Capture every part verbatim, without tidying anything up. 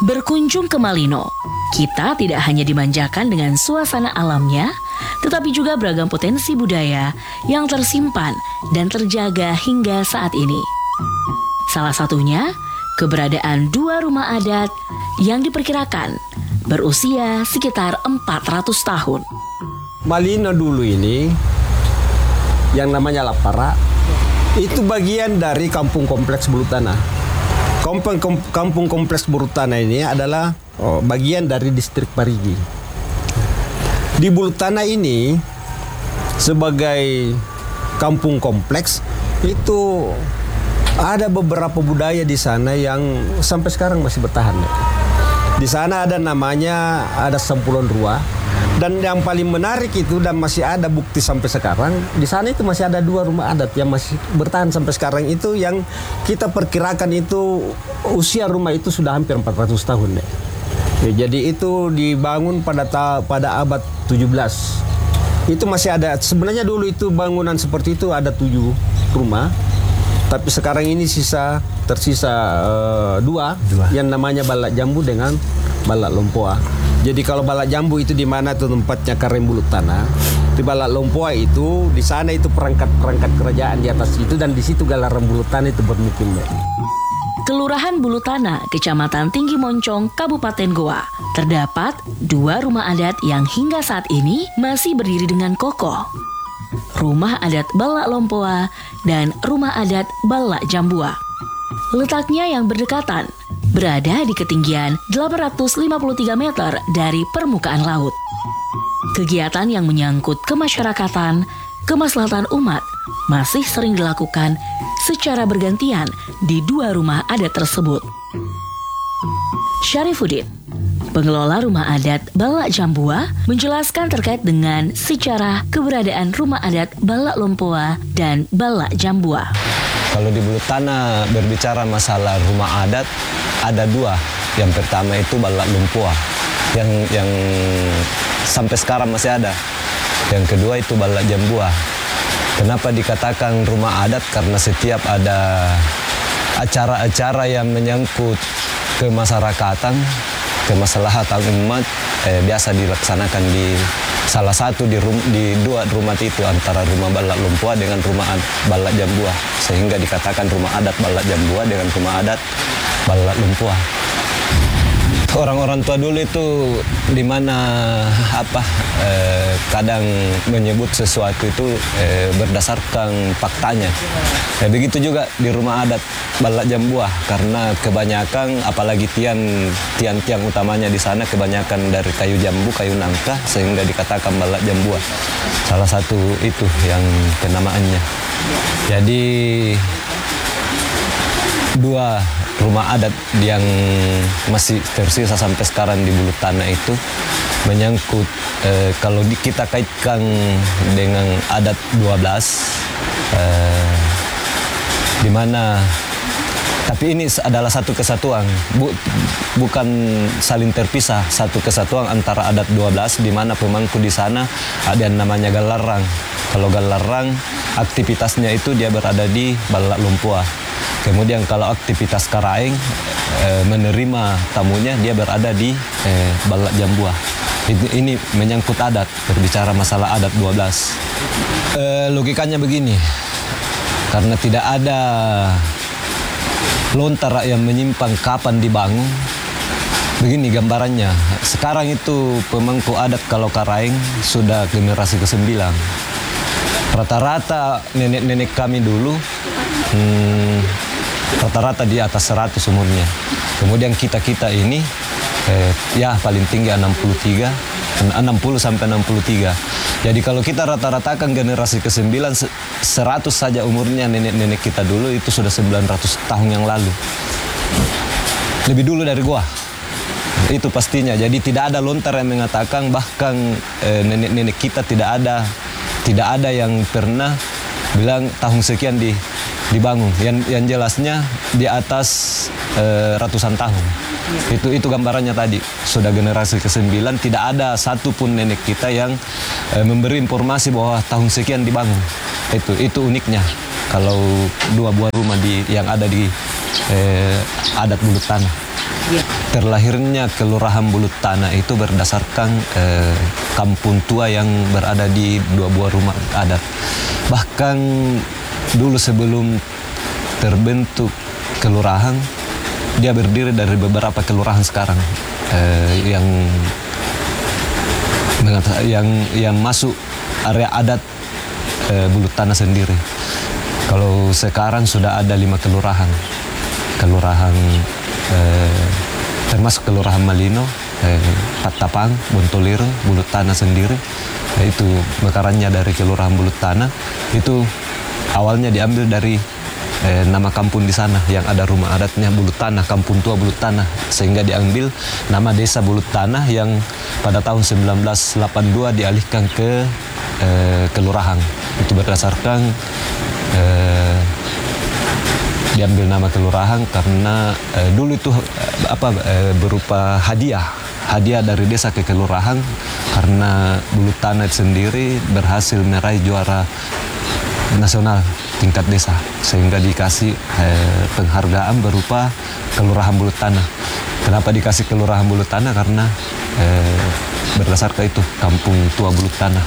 Berkunjung ke Malino, kita tidak hanya dimanjakan dengan suasana alamnya, tetapi juga beragam potensi budaya yang tersimpan dan terjaga hingga saat ini. Salah satunya, keberadaan dua rumah adat yang diperkirakan berusia sekitar empat ratus tahun. Malino dulu ini, yang namanya Lapara, itu bagian dari kampung kompleks Bulu Tanah. Kampung, kampung kompleks Bulu Tanah ini adalah oh, bagian dari distrik Parigi. Di Bulu Tanah ini sebagai kampung kompleks itu ada beberapa budaya di sana yang sampai sekarang masih bertahan. Di sana ada namanya ada Sampulon Rua. Dan yang paling menarik itu dan masih ada bukti sampai sekarang, di sana itu masih ada dua rumah adat yang masih bertahan sampai sekarang itu, yang kita perkirakan itu usia rumah itu sudah hampir empat ratus tahun deh. Ya, jadi itu dibangun pada ta, pada abad tujuh belas. Itu masih ada, sebenarnya dulu itu bangunan seperti itu ada tujuh rumah. Tapi sekarang ini sisa tersisa uh, dua, dua, yang namanya Balak Jambu dengan Balak Lompoa. Jadi kalau Balak Jambu itu di mana tuh tempatnya Karem Bulu Tanah, di Balak Lompoa itu di sana itu perangkat-perangkat kerajaan di atas itu, dan di situ Galaran Bulu Tanah itu bermukim. Kelurahan Bulu Tanah, Kecamatan Tinggi Moncong, Kabupaten Goa, terdapat dua rumah adat yang hingga saat ini masih berdiri dengan kokoh. Rumah adat Balak Lompoa dan rumah adat Balak Jambua. Letaknya yang berdekatan, berada di ketinggian delapan ratus lima puluh tiga meter dari permukaan laut. Kegiatan yang menyangkut kemasyarakatan, kemaslahatan umat masih sering dilakukan secara bergantian di dua rumah adat tersebut. Syarifuddin, pengelola rumah adat Balak Jambua, menjelaskan terkait dengan sejarah keberadaan rumah adat Balak Lompoa dan Balak Jambua. Kalau di Bulu Tanah berbicara masalah rumah adat, ada dua. Yang pertama itu Balak Lompoa, yang yang sampai sekarang masih ada. Yang kedua itu Balak Jambua. Kenapa dikatakan rumah adat? Karena setiap ada acara-acara yang menyangkut kemasyarakatan, kemaslahatan umat, eh, biasa dilaksanakan di salah satu di, rum, di dua rumah itu, antara rumah Balak Lompoa dengan rumah Balak Jambua, sehingga dikatakan rumah adat Balak Jambua dengan rumah adat Balak Lompoa. Orang-orang tua dulu itu di mana apa eh, kadang menyebut sesuatu itu eh, berdasarkan faktanya. Eh, begitu juga di rumah adat Balak Jambua, karena kebanyakan apalagi tiang tiang-tiang utamanya di sana kebanyakan dari kayu jambu, kayu nangka, sehingga dikatakan Balak Jambua. Salah satu itu yang penamaannya. Jadi dua rumah adat yang masih tersisa sampai sekarang di Bulu Tanah itu menyangkut eh, kalau di, kita kaitkan dengan adat dua belas, eh, di mana tapi ini adalah satu kesatuan, bu, bukan saling terpisah, satu kesatuan antara adat dua belas, di mana pemangku di sana ada yang namanya Galarang. Kalau Galarang aktivitasnya itu dia berada di Balak Lompoa. Kemudian kalau aktivitas Karaeng e, menerima tamunya, dia berada di e, Balak Jambua. Ini, ini menyangkut adat, berbicara masalah adat dua belas. E, logikanya begini, karena tidak ada lontar yang menyimpang kapan dibangun. Begini gambarannya, sekarang itu pemangku adat kalau Karaeng sudah generasi kesembilan. Rata-rata nenek-nenek kami dulu hmm, rata-rata di atas seratus umurnya. Kemudian kita-kita ini eh, ya paling tinggi enam puluh tiga, enam puluh sampai enam puluh tiga. Jadi kalau kita rata-ratakan generasi kesembilan, seratus saja umurnya nenek-nenek kita dulu, itu sudah sembilan ratus tahun yang lalu. Lebih dulu dari gua. Itu pastinya. Jadi tidak ada lontar yang mengatakan, bahkan eh, nenek-nenek kita tidak ada tidak ada yang pernah bilang tahun sekian di dibangun. Yang yang jelasnya di atas e, ratusan tahun. Itu itu gambarannya tadi. Sudah generasi kesembilan, tidak ada satupun nenek kita yang e, memberi informasi bahwa tahun sekian dibangun. Itu itu uniknya. Kalau dua buah rumah di yang ada di e, adat Bulu Tanah. Ya. Terlahirnya Kelurahan Bulut Tanah itu berdasarkan eh, kampung tua yang berada di dua buah rumah adat. Bahkan dulu sebelum terbentuk kelurahan, dia berdiri dari beberapa kelurahan sekarang eh, yang yang yang masuk area adat eh, Bulut Tanah sendiri. Kalau sekarang sudah ada lima kelurahan, kelurahan eh, termasuk Kelurahan Malino, eh, Patapang, Bontoliro, Bulut Tanah sendiri. Nah, itu mekarannya dari Kelurahan Bulut Tanah. Itu awalnya diambil dari eh, nama kampung di sana yang ada rumah adatnya Bulut Tanah, Kampung Tua Bulut Tanah, sehingga diambil nama desa Bulut Tanah yang pada tahun seribu sembilan ratus delapan puluh dua dialihkan ke eh, kelurahan. Itu berdasarkan eh, diambil nama kelurahan karena eh, dulu itu eh, apa eh, berupa hadiah hadiah dari desa ke kelurahan karena Bulut Tanah sendiri berhasil meraih juara nasional tingkat desa, sehingga dikasih eh, penghargaan berupa Kelurahan Bulut Tanah. Kenapa dikasih Kelurahan Bulut Tanah? Karena eh, berdasarkan itu Kampung Tua Bulut Tanah.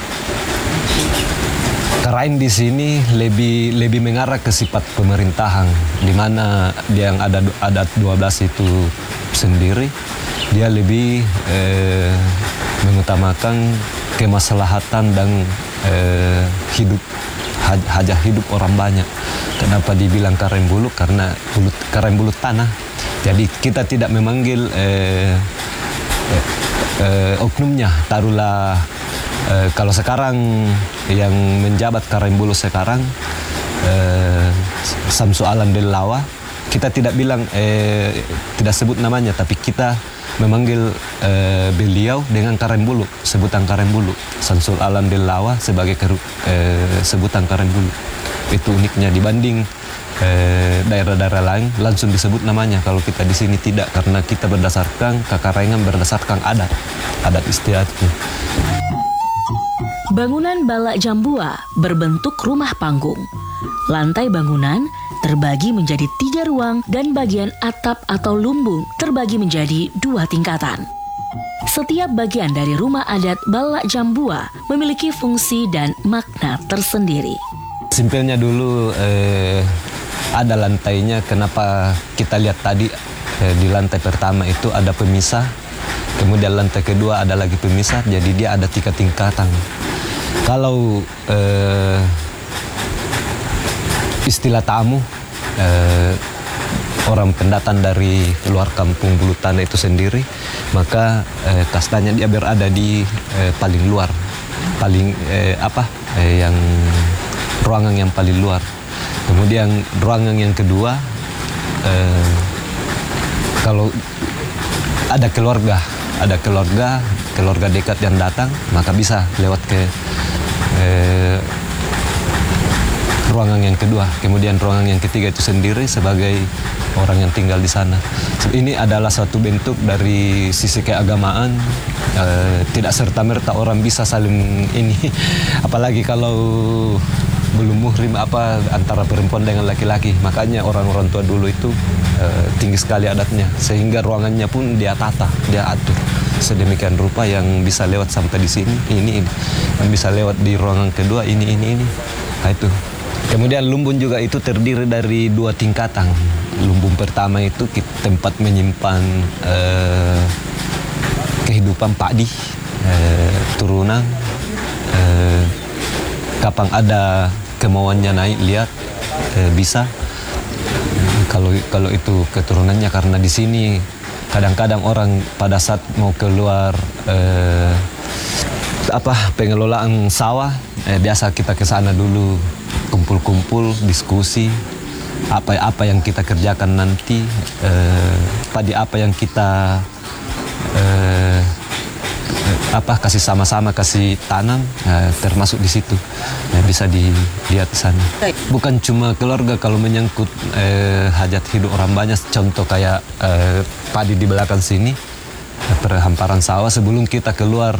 Karain di sini lebih lebih mengarah ke sifat pemerintahan, di mana dia yang ada adat dua belas itu sendiri, dia lebih eh, mengutamakan kemaslahatan dan eh, hidup hajat hidup orang banyak. Kenapa dibilang Karain Bulut? Karena bulut, Karain Bulut Tanah. Jadi kita tidak memanggil eh, eh, eh, oknumnya, taruhlah eh, kalau sekarang yang menjabat Karain Bulut sekarang eh, Samsu Alam Del Lawa, kita tidak bilang eh, tidak sebut namanya, tapi kita memanggil eh, beliau dengan Karain Bulut, sebutan Karain Bulut. Samsul Alam Del Lawa sebagai keru, eh, sebutan Karain Bulut. Itu uniknya dibanding eh, daerah-daerah lain langsung disebut namanya. Kalau kita di sini tidak, karena kita berdasarkan kekaraingan berdasarkan adat, adat istiadatnya. Bangunan Balak Jambua berbentuk rumah panggung. Lantai bangunan terbagi menjadi tiga ruang dan bagian atap atau lumbung terbagi menjadi dua tingkatan. Setiap bagian dari rumah adat Balak Jambua memiliki fungsi dan makna tersendiri. Simpelnya dulu eh, ada lantainya. Kenapa kita lihat tadi eh, di lantai pertama itu ada pemisah, kemudian lantai kedua ada lagi pemisah, jadi dia ada tiga tingkatan. Kalau eh, istilah tamu, eh, orang pendatang dari luar kampung Bulut Tanah itu sendiri, maka eh, kastanya dia berada di eh, paling luar, paling eh, apa eh, yang ruangan yang paling luar. Kemudian ruangan yang kedua, eh, kalau ada keluarga, ada keluarga, keluarga dekat yang datang, maka bisa lewat ke eh, ruangan yang kedua. Kemudian ruangan yang ketiga itu sendiri sebagai orang yang tinggal di sana. Ini adalah satu bentuk dari sisi keagamaan. Eh, tidak serta-merta orang bisa saling ini, apalagi kalau belum muhrim apa antara perempuan dengan laki-laki. Makanya orang-orang tua dulu itu eh, tinggi sekali adatnya, sehingga ruangannya pun dia tata, dia atur sedemikian rupa yang bisa lewat sampai di sini, ini, ini. Yang bisa lewat di ruangan kedua, ini, ini, ini. Nah itu. Kemudian lumbung juga itu terdiri dari dua tingkatan. Lumbung pertama itu tempat menyimpan eh, kehidupan padi, eh, turunan. Eh, kapan ada kemauannya naik, lihat eh, bisa. Kalau kalau itu keturunannya, karena di sini kadang-kadang orang pada saat mau keluar eh, apa pengelolaan sawah, eh, biasa kita ke sana dulu, kumpul-kumpul, diskusi apa apa yang kita kerjakan nanti, eh, padi apa yang kita eh, apa kasih sama-sama kasih tanam, eh, termasuk di situ, eh, bisa dilihat di sana. Bukan cuma keluarga, kalau menyangkut eh, hajat hidup orang banyak, contoh kayak eh, padi di belakang sini, eh, perhamparan sawah, sebelum kita keluar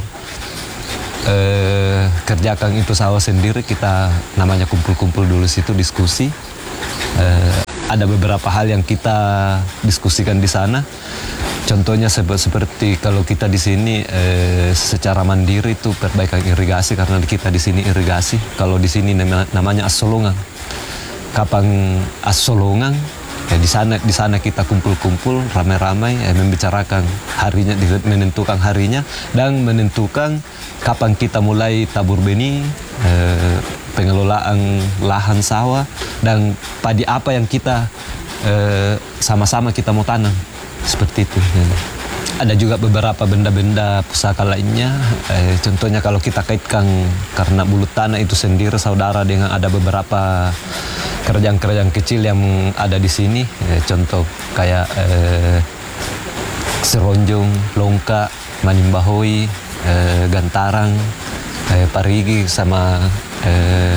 Eh, kerjakan itu sawah sendiri, kita namanya kumpul-kumpul dulu situ, diskusi. Eh, ada beberapa hal yang kita diskusikan di sana. Contohnya sebe- seperti kalau kita di sini eh, secara mandiri itu perbaikan irigasi karena kita di sini irigasi. Kalau di sini nama- namanya asolongan. Kapan asolongan, ya di sana di sana kita kumpul-kumpul ramai-ramai eh, membicarakan harinya, menentukan harinya dan menentukan kapan kita mulai tabur benih, eh, pengelolaan lahan sawah dan padi apa yang kita eh, sama-sama kita mau tanam. Seperti itu. Ada juga beberapa benda-benda pusaka lainnya. Eh, contohnya kalau kita kaitkan karena bulu tanah itu sendiri saudara dengan ada beberapa kerajaan-kerajaan kecil yang ada di sini. Eh, contoh kayak eh, Seronjong, Longka, Manimbahoi, eh, Gantarang, eh, Parigi sama eh,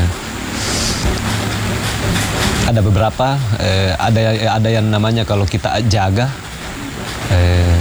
ada beberapa. Eh, ada ada yang namanya kalau kita jaga. Eh,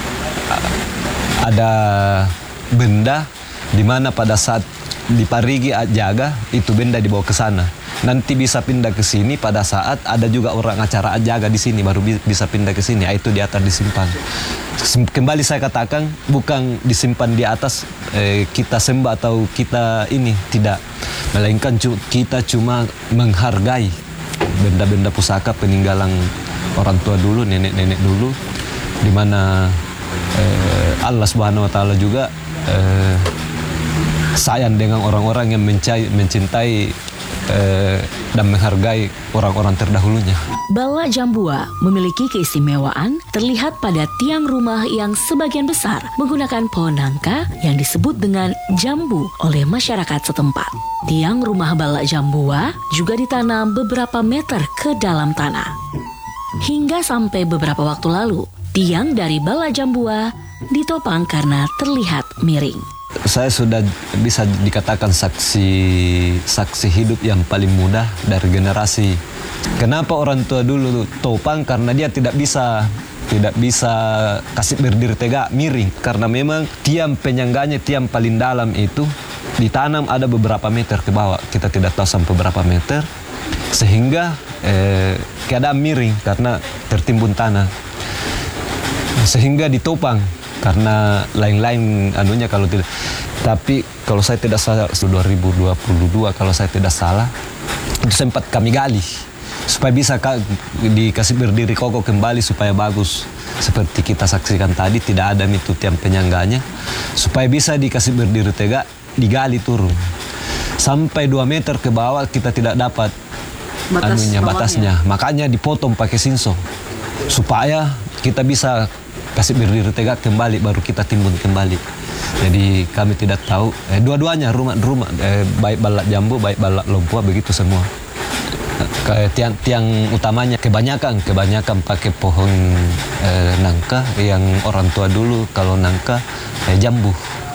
ada benda di mana pada saat di Parigi jaga itu benda dibawa ke sana. Nanti bisa pindah ke sini pada saat ada juga orang acara jaga di sini baru bi- bisa pindah ke sini. Itu di atas disimpan. Sem- Kembali saya katakan bukan disimpan di atas eh, kita sembah atau kita ini tidak, melainkan cu- kita cuma menghargai benda-benda pusaka peninggalan orang tua dulu, nenek-nenek dulu. Di mana eh, Allah Subhanahu wa taala juga eh, sayang dengan orang-orang yang mencai, mencintai eh, dan menghargai orang-orang terdahulunya. Bala Jambua memiliki keistimewaan terlihat pada tiang rumah yang sebagian besar menggunakan pohon nangka yang disebut dengan jambu oleh masyarakat setempat. Tiang rumah Bala Jambua juga ditanam beberapa meter ke dalam tanah. Hingga sampai beberapa waktu lalu, tiang dari Bala Jambua ditopang karena terlihat miring. Saya sudah bisa dikatakan saksi saksi hidup yang paling muda dari generasi. Kenapa orang tua dulu topang? Karena dia tidak bisa tidak bisa kasih berdiri tegak miring. Karena memang tiang penyangganya, tiang paling dalam itu ditanam ada beberapa meter ke bawah. Kita tidak tahu sampai berapa meter. Sehingga eh, keadaan miring karena tertimbun tanah. Sehingga ditopang karena lain-lain anunya kalau tidak. Tapi kalau saya tidak salah dua ribu dua puluh dua kalau saya tidak salah itu sempat kami gali supaya bisa dikasih berdiri kokoh kembali supaya bagus seperti kita saksikan tadi, tidak ada itu tiang penyangganya, supaya bisa dikasih berdiri tegak digali turun sampai dua meter ke bawah. Kita tidak dapat Batas anunya batasnya, makanya dipotong pakai sinso supaya kita bisa kasih berdiri tegak kembali baru kita timbun kembali. Jadi kami tidak tahu eh, dua-duanya rumah-rumah eh, baik Bala Jambu baik Bala Lompua begitu semua. Eh, tiang tiang utamanya kebanyakan kebanyakan pakai pohon eh, nangka yang orang tua dulu kalau nangka eh, jambu.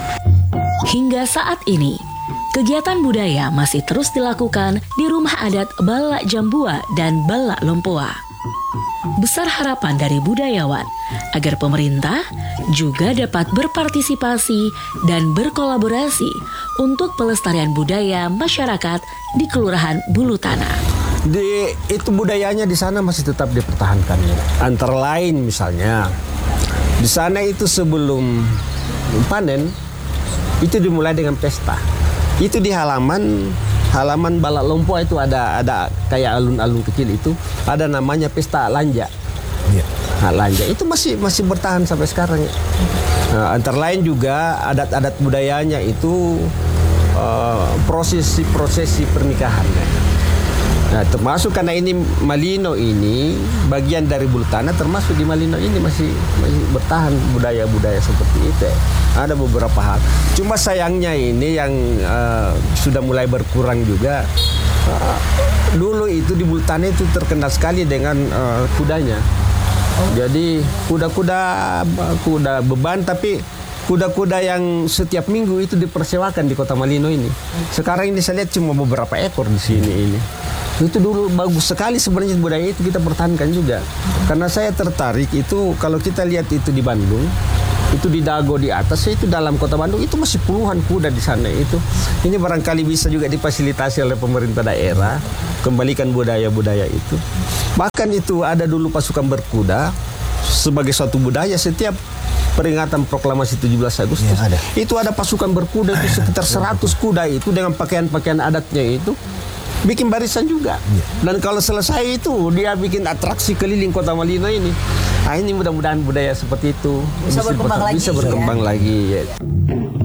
Hingga saat ini, kegiatan budaya masih terus dilakukan di rumah adat Bala Jambua dan Bala Lompua. Besar harapan dari budayawan agar pemerintah juga dapat berpartisipasi dan berkolaborasi untuk pelestarian budaya masyarakat di Kelurahan Bulu Tanah. Di itu budayanya di sana masih tetap dipertahankan. Antara lain misalnya di sana itu sebelum panen itu dimulai dengan pesta. Itu di halaman halaman Bala Lompua itu ada ada kayak alun-alun kecil itu ada namanya pesta lanja. Ya. Nah, lanja itu masih masih bertahan sampai sekarang. Nah, antara lain juga adat-adat budayanya itu uh, prosesi-prosesi pernikahan. Nah, termasuk karena ini Malino ini bagian dari Bulu Tanah, termasuk di Malino ini masih masih bertahan budaya-budaya seperti itu. Ada beberapa hal. Cuma sayangnya ini yang uh, sudah mulai berkurang juga. Uh, dulu itu di Bulu Tanah itu terkenal sekali dengan uh, kudanya. Jadi kuda-kuda kuda beban, tapi kuda-kuda yang setiap minggu itu dipersewakan di Kota Malino ini. Sekarang ini saya lihat cuma beberapa ekor di sini ini. Itu dulu bagus sekali sebenarnya budaya itu kita pertahankan juga. Karena saya tertarik itu kalau kita lihat itu di Bandung, itu di Dago di atas, itu dalam Kota Bandung itu masih puluhan kuda di sana itu. Ini barangkali bisa juga difasilitasi oleh pemerintah daerah, kembalikan budaya-budaya itu. Bahkan itu ada dulu pasukan berkuda, sebagai suatu budaya setiap peringatan proklamasi tujuh belas Agustus Ya, ada. itu ada pasukan berkuda itu sekitar seratus kuda itu dengan pakaian-pakaian adatnya itu bikin barisan juga. Dan kalau selesai itu dia bikin atraksi keliling Kota Malino ini. Ah, ini mudah-mudahan budaya seperti itu Bisa berkembang lagi, bisa ya. berkembang lagi ya.